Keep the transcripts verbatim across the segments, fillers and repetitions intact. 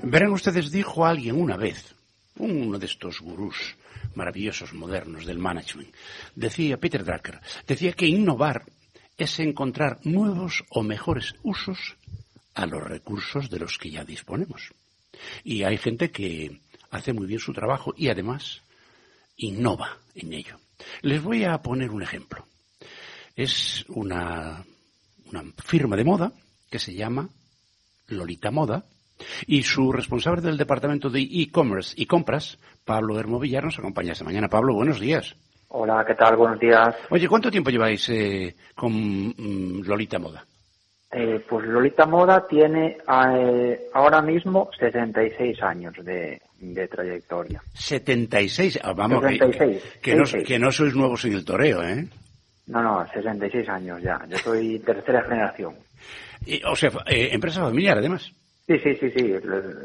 Verán ustedes, dijo alguien una vez, uno de estos gurús maravillosos modernos del management, decía Peter Drucker, decía que innovar es encontrar nuevos o mejores usos a los recursos de los que ya disponemos. Y hay gente que hace muy bien su trabajo y además innova en ello. Les voy a poner un ejemplo. Es una, una firma de moda que se llama Lolita Moda y su responsable del departamento de e-commerce y compras, Pablo Hermovillar, nos acompaña esta mañana. Pablo, buenos días. Hola, ¿qué tal? Buenos días. Oye, ¿cuánto tiempo lleváis eh, con mm, Lolita Moda? Eh, pues Lolita Moda tiene eh, ahora mismo sesenta y seis años de, de trayectoria. setenta y seis, ah, vamos, sesenta y seis, que, que, no, que no sois nuevos en el toreo, ¿eh? No, no, sesenta y seis años ya. Yo soy tercera generación. Y, o sea, eh, empresa familiar, además. Sí, sí, sí, sí.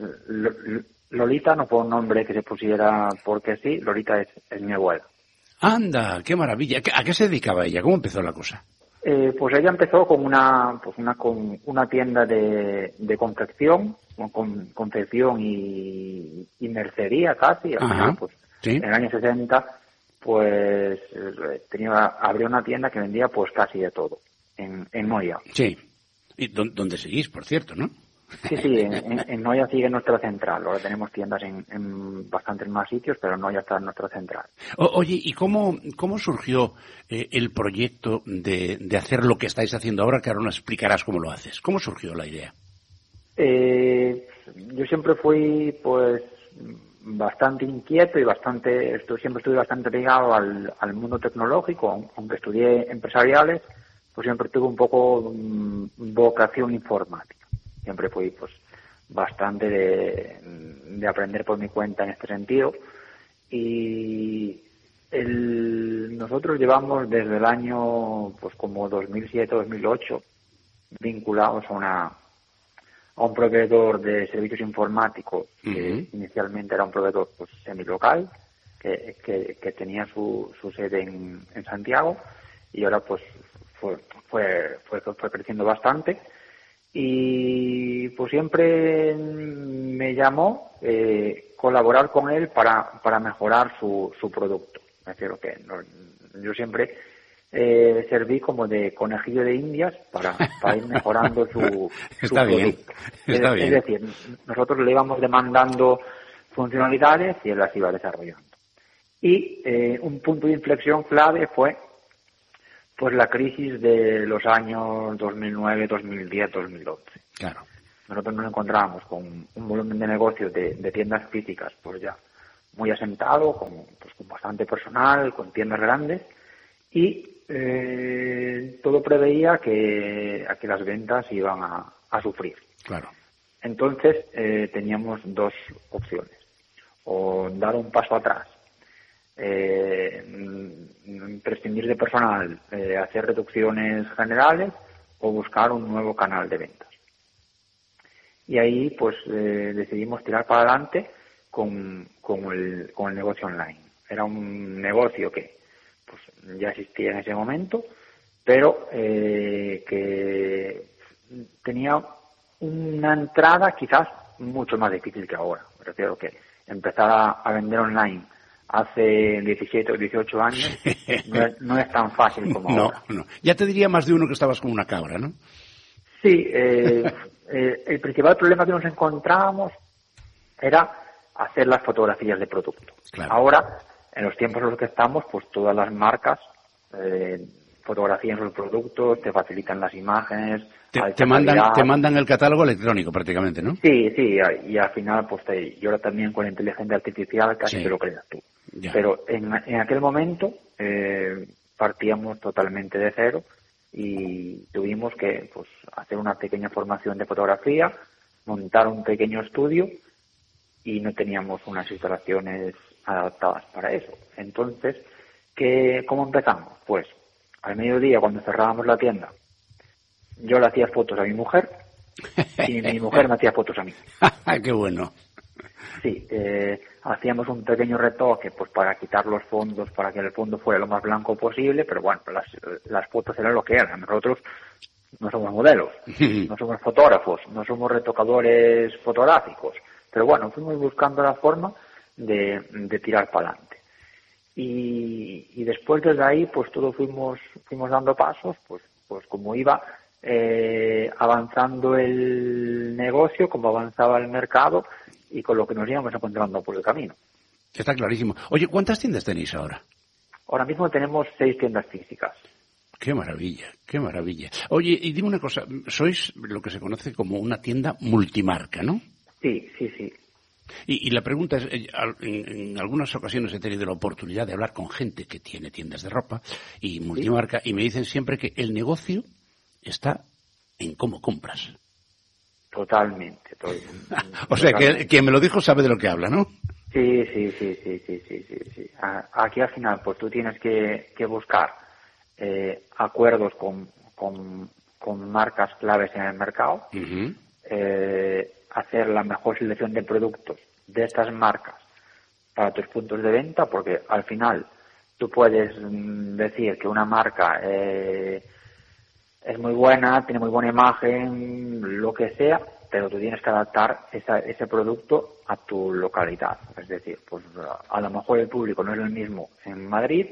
Lolita no fue un nombre que se pusiera porque sí. Lolita es, es mi abuela. Anda, qué maravilla. ¿A qué se dedicaba ella? ¿Cómo empezó la cosa? Eh, pues ella empezó con una pues una con una tienda de, de confección, con confección y, y mercería casi. Al final, pues, ¿sí? En el año sesenta, pues tenía abrió una tienda que vendía pues casi de todo en, en Noia. Sí. Y donde seguís, por cierto, ¿no? Sí, sí, en, en, en Noia sigue nuestra central. Ahora tenemos tiendas en, en bastantes más sitios, pero Noia está en nuestra central. O, oye, ¿y cómo, cómo surgió eh, el proyecto de, de hacer lo que estáis haciendo ahora, que ahora nos explicarás cómo lo haces? ¿Cómo surgió la idea? Eh, yo siempre fui, pues, bastante inquieto y bastante, estu- siempre estuve bastante ligado al, al mundo tecnológico, aunque estudié empresariales, pues siempre tuve un poco mm, vocación informática. Siempre fui pues bastante de, de aprender por mi cuenta en este sentido y el, nosotros llevamos desde el año pues como dos mil siete dos mil ocho vinculados a una a un proveedor de servicios informáticos que uh-huh. inicialmente era un proveedor pues semilocal que, que, que tenía su, su sede en, en Santiago y ahora pues fue fue fue, fue creciendo bastante. Y pues siempre me llamó eh, colaborar con él para, para mejorar su, su producto. Me refiero que no, yo siempre eh, serví como de conejillo de indias para, para ir mejorando su, su está producto. Bien, está es, bien. es decir, nosotros le íbamos demandando funcionalidades y él las iba desarrollando. Y eh, un punto de inflexión clave fue pues la crisis de los años dos mil nueve, dos mil diez, dos mil once. Claro. Nosotros nos encontramos con un volumen de negocios de, de tiendas físicas pues ya muy asentado, con, pues, con bastante personal, con tiendas grandes y eh, todo preveía que, a que las ventas iban a, a sufrir. Claro. Entonces eh, teníamos dos opciones, o dar un paso atrás, Eh, prescindir de personal, eh, hacer reducciones generales o buscar un nuevo canal de ventas. Y ahí pues eh, decidimos tirar para adelante con, con, el, con el negocio online. Era un negocio que pues ya existía en ese momento, pero eh, que tenía una entrada quizás mucho más difícil que ahora. Me refiero que empezar a, a vender online hace diecisiete o dieciocho años no es, no es tan fácil como no, ahora. No, ya te diría más de uno que estabas como una cabra, ¿no? Sí, eh, eh, el principal problema que nos encontrábamos era hacer las fotografías de producto. Claro. Ahora, en los tiempos en los que estamos, pues todas las marcas eh, fotografían sus productos, te facilitan las imágenes. Te, te mandan te mandan el catálogo electrónico prácticamente, ¿no? Sí, sí, y al final, pues te, y ahora también con la inteligencia artificial casi sí. te lo creas tú. Ya. Pero en, en aquel momento eh, partíamos totalmente de cero y tuvimos que pues hacer una pequeña formación de fotografía, montar un pequeño estudio y no teníamos unas instalaciones adaptadas para eso. Entonces, ¿qué, ¿cómo empezamos? Pues al mediodía, cuando cerrábamos la tienda, yo le hacía fotos a mi mujer y mi mujer me hacía fotos a mí. ¡Qué bueno! Sí, eh, hacíamos un pequeño retoque pues para quitar los fondos, para que el fondo fuera lo más blanco posible, pero bueno, las, las fotos eran lo que eran. Nosotros no somos modelos, no somos fotógrafos, no somos retocadores fotográficos, pero bueno, fuimos buscando la forma de, de tirar para adelante. Y, y después desde ahí, pues todo fuimos fuimos dando pasos, pues pues como iba eh, avanzando el negocio, como avanzaba el mercado y con lo que nos íbamos encontrando por el camino. Está clarísimo. Oye, ¿cuántas tiendas tenéis ahora? Ahora mismo tenemos seis tiendas físicas. Qué maravilla, qué maravilla. Oye, y dime una cosa, sois lo que se conoce como una tienda multimarca, ¿no? Sí, sí, sí. Y, y la pregunta es, en, en algunas ocasiones he tenido la oportunidad de hablar con gente que tiene tiendas de ropa y multimarca, ¿sí? Y me dicen siempre que el negocio está en cómo compras. Totalmente. To- o sea, que quien me lo dijo sabe de lo que habla, ¿no? Sí, sí, sí, sí, sí, sí, sí, sí. Aquí al final, pues tú tienes que, que buscar eh, acuerdos con, con, con marcas claves en el mercado, uh-huh. eh, hacer la mejor selección de productos de estas marcas para tus puntos de venta, porque al final tú puedes decir que una marca eh, es muy buena, tiene muy buena imagen, lo que sea, pero tú tienes que adaptar esa, ese producto a tu localidad. Es decir, pues a lo mejor el público no es el mismo en Madrid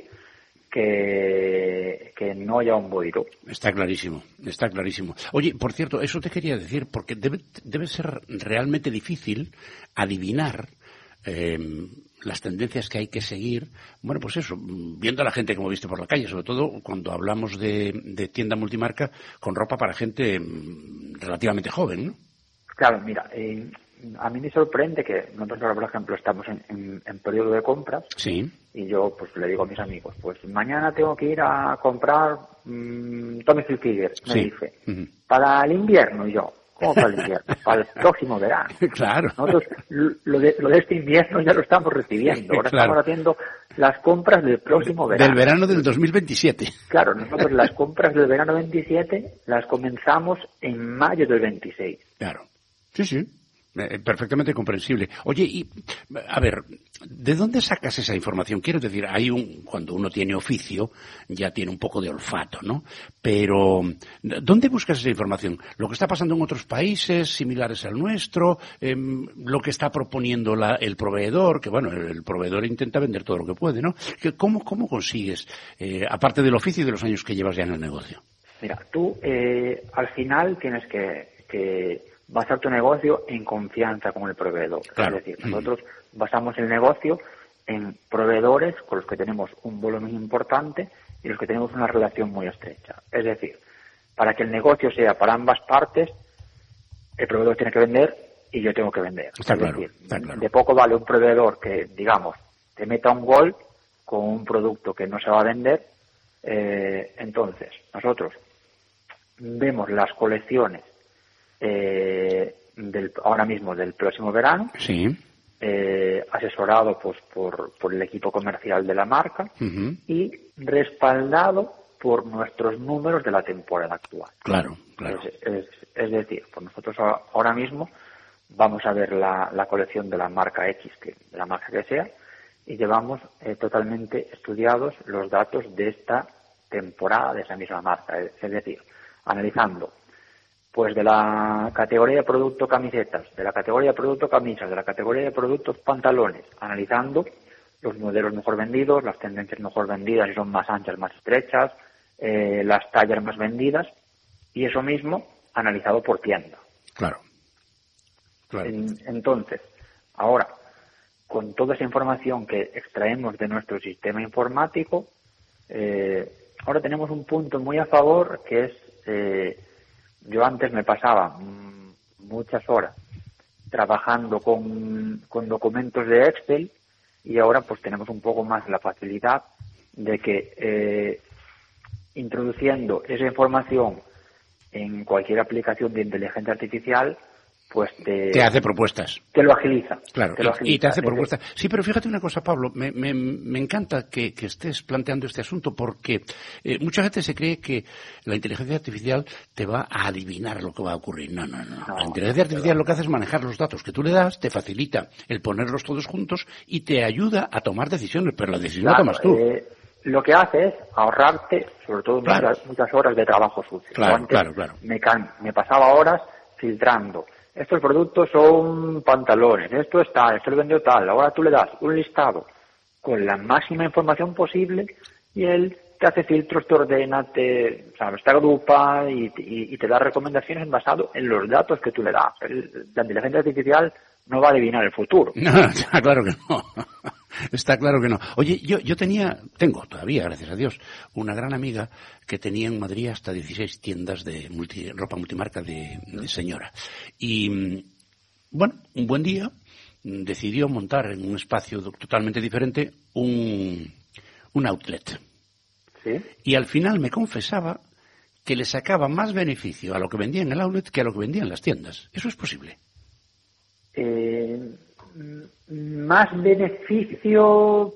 que, que no haya un Boiro. Está clarísimo, está clarísimo. Oye, por cierto, eso te quería decir, porque debe, debe ser realmente difícil adivinar eh, las tendencias que hay que seguir. Bueno, pues eso, viendo a la gente como viste por la calle, sobre todo cuando hablamos de, de tienda multimarca con ropa para gente relativamente joven, ¿no? Claro, mira, eh, a mí me sorprende que nosotros ahora, por ejemplo, estamos en, en, en periodo de compras. Sí. Y yo pues le digo a mis amigos, pues mañana tengo que ir a comprar mmm, Tommy Hilfiger, me sí. dice, Uh-huh. para el invierno. Y yo, ¿cómo para el invierno? Para el próximo verano. Claro. Nosotros lo de, lo de este invierno ya lo estamos recibiendo. Ahora claro. estamos haciendo las compras del próximo verano. Del verano del dos mil veintisiete. Claro, nosotros las compras del verano veintisiete las comenzamos en mayo del veintiséis. Claro. Sí, sí. Eh, perfectamente comprensible. Oye, y a ver, ¿de dónde sacas esa información? Quiero decir, hay un, cuando uno tiene oficio, ya tiene un poco de olfato, ¿no? Pero, ¿dónde buscas esa información? ¿Lo que está pasando en otros países similares al nuestro? Eh, ¿Lo que está proponiendo la, el proveedor? Que bueno, el proveedor intenta vender todo lo que puede, ¿no? ¿Cómo, cómo consigues, eh, aparte del oficio y de los años que llevas ya en el negocio? Mira, tú eh, al final tienes que... que basar tu negocio en confianza con el proveedor. Claro. Es decir, nosotros basamos el negocio en proveedores con los que tenemos un volumen importante y los que tenemos una relación muy estrecha. Es decir, para que el negocio sea para ambas partes, el proveedor tiene que vender y yo tengo que vender. Está es claro, decir, está claro. De poco vale un proveedor que, digamos, te meta un gol con un producto que no se va a vender. Eh, entonces, nosotros vemos las colecciones Eh, del, ahora mismo del próximo verano, sí. eh, asesorado pues por, por el equipo comercial de la marca uh-huh. y respaldado por nuestros números de la temporada actual. Claro, claro. Es, es, es decir, pues nosotros ahora mismo vamos a ver la, la colección de la marca X, que, de la marca que sea, y llevamos eh, totalmente estudiados los datos de esta temporada de esa misma marca. Es, es decir, analizando pues de la categoría de producto camisetas, de la categoría de producto camisas, de la categoría de productos pantalones, analizando los modelos mejor vendidos, las tendencias mejor vendidas, si son más anchas, más estrechas, eh, las tallas más vendidas, y eso mismo analizado por tienda. Claro. claro. En, entonces, ahora, con toda esa información que extraemos de nuestro sistema informático, eh, ahora tenemos un punto muy a favor, que es... Eh, Yo antes me pasaba mmm, muchas horas trabajando con, con documentos de Excel y ahora pues tenemos un poco más la facilidad de que eh, introduciendo esa información en cualquier aplicación de inteligencia artificial pues te, te hace propuestas. Te lo agiliza. Claro, te lo agiliza. Y te hace propuestas. Sí, pero fíjate una cosa, Pablo, me, me, me encanta que, que estés planteando este asunto porque eh, mucha gente se cree que la inteligencia artificial te va a adivinar lo que va a ocurrir. No, no, no. no la inteligencia artificial no. Lo que hace es manejar los datos que tú le das, te facilita el ponerlos todos juntos y te ayuda a tomar decisiones, pero la decisión claro, la tomas tú. Eh... Lo que hace es ahorrarte, sobre todo, claro. muchas, muchas horas de trabajo sucio. Claro, antes claro, claro. Me, can, me pasaba horas filtrando estos productos son pantalones, esto es tal, esto lo vendió tal, ahora tú le das un listado con la máxima información posible y él te hace filtros, te ordena, te, ¿sabes? Te agrupa y, y, y te da recomendaciones basado en los datos que tú le das. El, la inteligencia artificial no va a adivinar el futuro. No, está claro que no. Está claro que no. Oye, yo, yo tenía, tengo todavía, gracias a Dios, una gran amiga que tenía en Madrid hasta dieciséis tiendas de multi, ropa multimarca de, de señora. Y, bueno, un buen día decidió montar en un espacio totalmente diferente un, un outlet. ¿Sí? Y al final me confesaba que le sacaba más beneficio a lo que vendía en el outlet que a lo que vendía en las tiendas. ¿Eso es posible? Eh, más beneficio,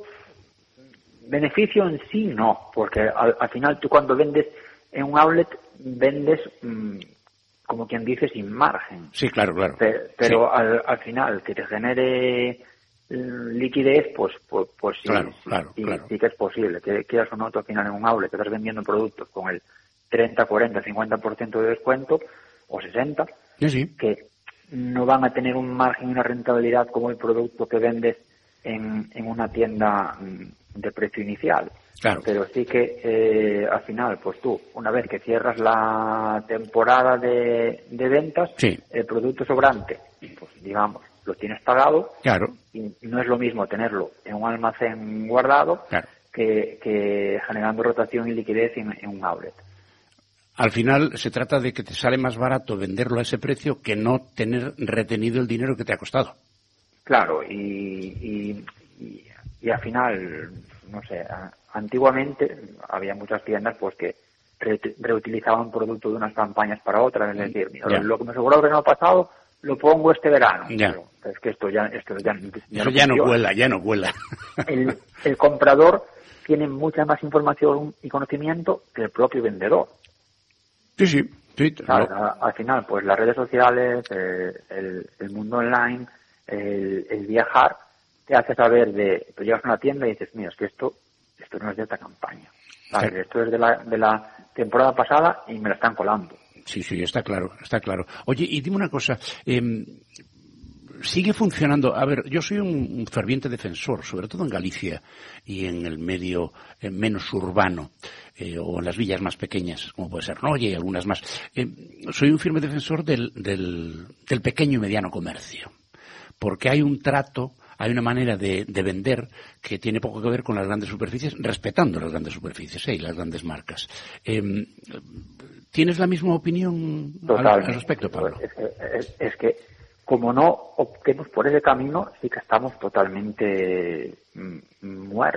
beneficio en sí no, porque al, al final tú cuando vendes en un outlet vendes mmm, como quien dice sin margen. Sí, claro, claro. Pero, pero sí. al, al final que te genere liquidez, pues pues, pues sí, claro, sí, claro, sí, claro. sí que es posible. Que quieras o no, tú al final en un outlet que estás vendiendo productos con el treinta, cuarenta, cincuenta por ciento de descuento o sesenta, sí, sí. que no van a tener un margen y una rentabilidad como el producto que vendes en, en una tienda de precio inicial. Claro. Pero sí que eh, al final, pues tú, una vez que cierras la temporada de, de ventas, sí. el producto sobrante, pues digamos, lo tienes pagado. Claro. Y no es lo mismo tenerlo en un almacén guardado claro. que, que generando rotación y liquidez en, en un outlet. Al final se trata de que te sale más barato venderlo a ese precio que no tener retenido el dinero que te ha costado. Claro, y, y, y, y al final, no sé, antiguamente había muchas tiendas pues que re, reutilizaban producto de unas campañas para otras, es decir, mira, yeah. lo que me sobró el verano pasado lo pongo este verano. Yeah. Pero es que esto ya, esto ya, ya, Eso ya no cuela, ya no cuela. El, el comprador tiene mucha más información y conocimiento que el propio vendedor. Sí, sí. sí ¿Sabes? No. Al final, pues las redes sociales, eh, el, el mundo online, el, el viajar, te hace saber de... Tú llegas a una tienda y dices, mira, es que esto esto no es de esta campaña. ¿Sabes? Sí. Esto es de la, de la temporada pasada y me la están colando. Sí, sí, está claro, está claro. Oye, y dime una cosa... Eh, sigue funcionando. A ver, yo soy un ferviente defensor, sobre todo en Galicia y en el medio eh, menos urbano, eh, o en las villas más pequeñas, como puede ser Noya y algunas más. Eh, soy un firme defensor del, del, del pequeño y mediano comercio, porque hay un trato, hay una manera de, de vender que tiene poco que ver con las grandes superficies, respetando las grandes superficies eh, y las grandes marcas. Eh, ¿Tienes la misma opinión al, al respecto, Pablo? Es que, es, es que como no optemos por ese camino, sí que estamos totalmente muertos.